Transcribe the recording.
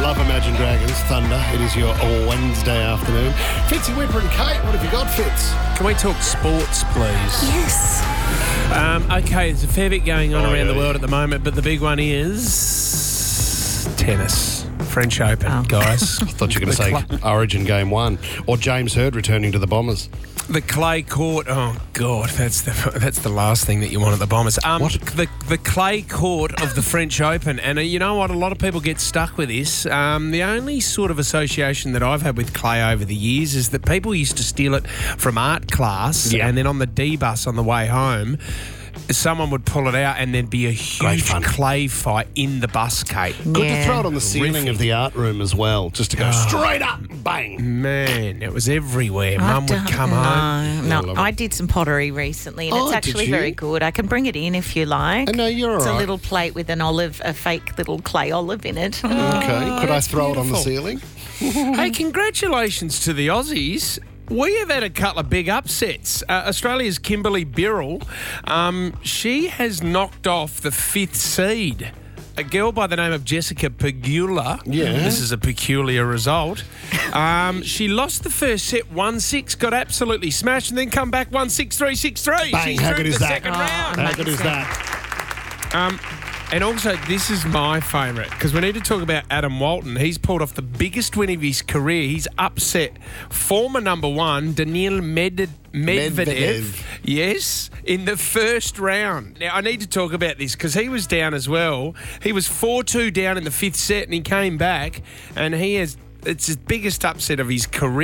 love Imagine Dragons, Thunder. It is your Wednesday afternoon. Fitzy, Whipper and Kate, what have you got, Fitz? Can we talk sports, please? Yes. Okay, there's a fair bit going on around the world at the moment, but the big one is tennis. French Open, guys. I thought you were going to say Origin Game 1. Or James Hird returning to the Bombers. The clay court. Oh God, that's the last thing that you want at the Bombers. What? The clay court of the French Open, and you know what? A lot of people get stuck with this. The only sort of association that I've had with clay over the years is that people used to steal it from art class, and then on the D bus on the way home, someone would pull it out and there'd be a huge clay fight in the bus, Kate. Good to throw it on the ceiling of the art room as well, just to go straight up, bang. Man, it was everywhere. Mum would come home. No, I did some pottery recently and it's actually very good. I can bring it in if you like. No, you're all right. It's a little plate with a fake little clay olive in it. Okay, could I throw it on the ceiling? Hey, congratulations to the Aussies. We have had a couple of big upsets. Australia's Kimberly Birrell, she has knocked off the 5th seed. A girl by the name of Jessica Pegula. Yeah. This is a peculiar result. She lost the first set 1-6, got absolutely smashed, and then come back 1-6, 3-6-3. Bang, She's how through good is the that? second round. How good is that? And also, this is my favourite, because we need to talk about Adam Walton. He's pulled off the biggest win of his career. He's upset former number one, Daniil Medvedev. Yes, in the first round. Now, I need to talk about this, because he was down as well. He was 4-2 down in the 5th set, and he came back, and it's his biggest upset of his career.